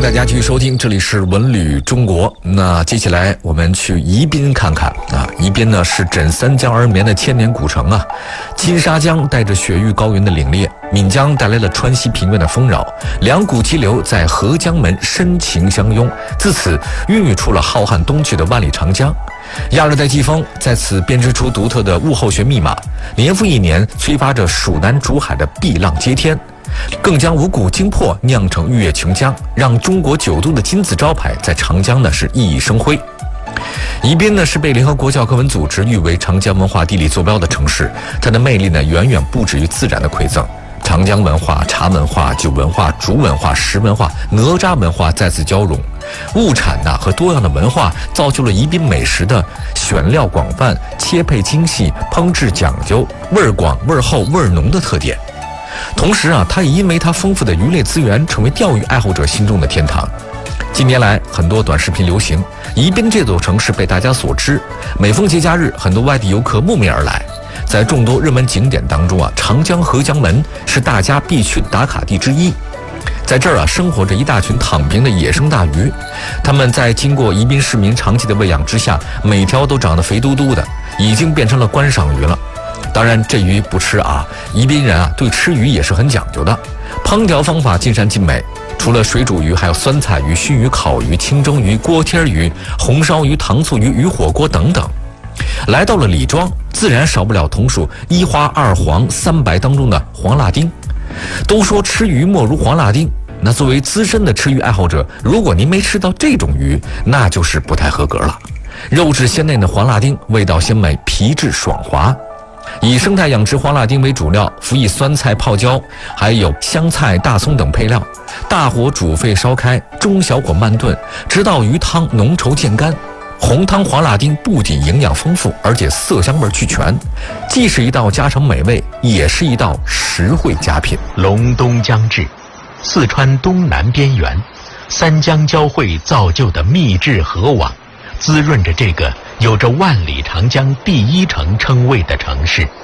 大家继续收听，这里是文旅中国。那接下来我们去宜宾看看啊，宜宾呢是枕三江而眠的千年古城啊。金沙江带着雪域高原的凛冽，岷江带来了川西平原的丰饶，两股激流在合江门深情相拥，自此孕育出了浩瀚东去的万里长江。亚热带季风在此编织出独特的物候学密码，年复一年催发着蜀南竹海的碧浪接天，更将五谷精魄酿成玉液琼浆，让中国9都的金字招牌在长江呢是熠熠生辉。宜宾呢是被联合国教科文组织誉为长江文化地理坐标的城市，它的魅力呢远远不止于自然的馈赠。长江文化、茶文化、酒文化、竹文化、石文化、哪吒文化在此交融，物产和多样的文化造就了宜宾美食的选料广泛、切配精细、烹制讲究、味儿广、味儿厚、味儿浓的特点。同时它也因为它丰富的鱼类资源，成为钓鱼爱好者心中的天堂。近年来，很多短视频流行，宜宾这座城市被大家所知。每逢节假日，很多外地游客慕名而来。在众多热门景点当中长江合江门是大家必去打卡地之一。在这儿生活着一大群躺平的野生大鱼，它们在经过宜宾市民长期的喂养之下，每条都长得肥嘟嘟的，已经变成了观赏鱼了。当然这鱼不吃宜宾人对吃鱼也是很讲究的，烹调方法尽善尽美。除了水煮鱼，还有酸菜鱼、熏鱼、烤鱼、清蒸鱼、锅贴鱼、红烧鱼、糖醋鱼、鱼火锅等等。来到了李庄，自然少不了同属1花2黄3白当中的黄辣丁。都说吃鱼莫如黄辣丁，那作为资深的吃鱼爱好者，如果您没吃到这种鱼，那就是不太合格了。肉质鲜嫩的黄辣丁，味道鲜美，皮质爽滑。以生态养殖黄辣丁为主料，辅以酸菜泡椒，还有香菜、大葱等配料，大火煮沸烧开，中小火慢炖，直到鱼汤浓稠见干。红汤黄辣丁不仅营养丰富，而且色香味俱全，既是一道家常美味，也是一道实惠佳品。 隆冬将至，四川东南边缘，三江交汇造就的秘制河网，滋润着这个有着万里长江第一城称谓的城市。